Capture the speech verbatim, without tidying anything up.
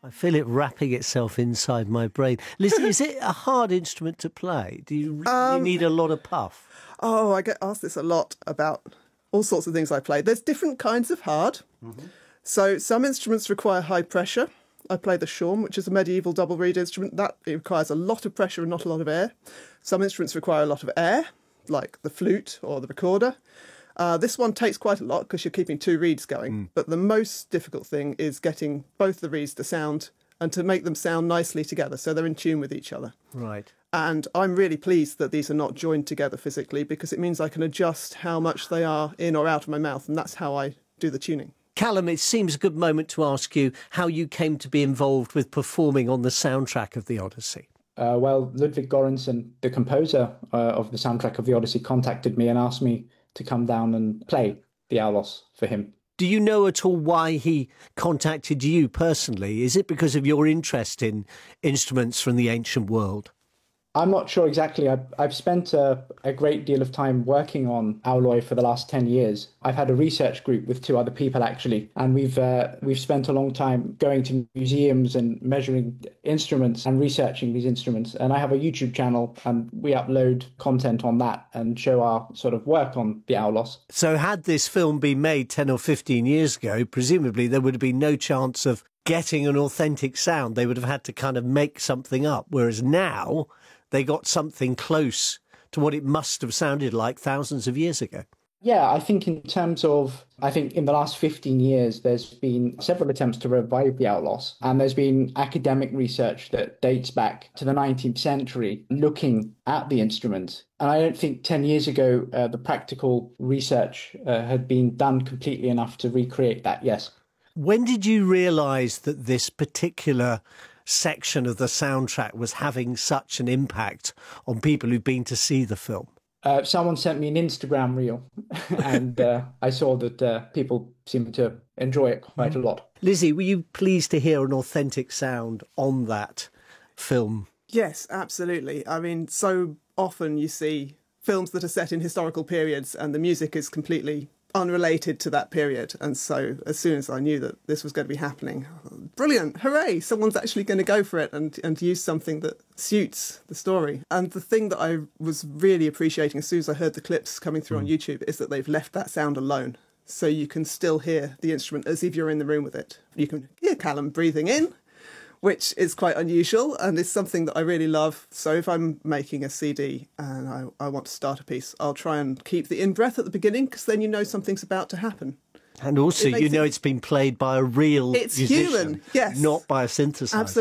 I feel it wrapping itself inside my brain. Listen, is it a hard instrument to play? Do you, um, you need a lot of puff? Oh, I get asked this a lot about all sorts of things I play. There's different kinds of hard. Mm-hmm. So some instruments require high pressure. I play the shawm, which is a medieval double reed instrument. That it requires a lot of pressure and not a lot of air. Some instruments require a lot of air, like the flute or the recorder. Uh, this one takes quite a lot because you're keeping two reeds going. Mm. But the most difficult thing is getting both the reeds to sound and to make them sound nicely together so they're in tune with each other. Right. And I'm really pleased that these are not joined together physically because it means I can adjust how much they are in or out of my mouth, and that's how I do the tuning. Callum, it seems a good moment to ask you how you came to be involved with performing on the soundtrack of the Odyssey. Uh, well, Ludwig Göransson, the composer uh, of the soundtrack of the Odyssey, contacted me and asked me to come down and play the Aulos for him. Do you know at all why he contacted you personally? Is it because of your interest in instruments from the ancient world? I'm not sure exactly. I've, I've spent a, a great deal of time working on Auloi for the last ten years. I've had a research group with two other people, actually, and we've uh, we've spent a long time going to museums and measuring instruments and researching these instruments. And I have a YouTube channel, and we upload content on that and show our sort of work on the Aulos. So had this film been made ten or fifteen years ago, presumably there would have been no chance of getting an authentic sound. They would have had to kind of make something up, whereas now they got something close to what it must have sounded like thousands of years ago. Yeah, I think in terms of, I think in the last fifteen years, there's been several attempts to revive the Aulos, and there's been academic research that dates back to the nineteenth century looking at the instrument. And I don't think ten years ago, uh, the practical research uh, had been done completely enough to recreate that, yes. When did you realise that this particular section of the soundtrack was having such an impact on people who've been to see the film? Uh, someone sent me an Instagram reel and uh, I saw that uh, people seemed to enjoy it quite a lot. Lizzie, were you pleased to hear an authentic sound on that film? Yes, absolutely. I mean, so often you see films that are set in historical periods and the music is completely unrelated to that period. And so as soon as I knew that this was going to be happening, brilliant, hooray, someone's actually going to go for it and, and use something that suits the story. And the thing that I was really appreciating as soon as I heard the clips coming through mm. on YouTube is that they've left that sound alone. So you can still hear the instrument as if you're in the room with it. You can hear Callum breathing in, which is quite unusual and is something that I really love. So if I'm making a C D and I, I want to start a piece, I'll try and keep the in-breath at the beginning because then you know something's about to happen. And also, you know, it, it's been played by a real it's musician, human, yes. not by a synthesizer. Absolutely.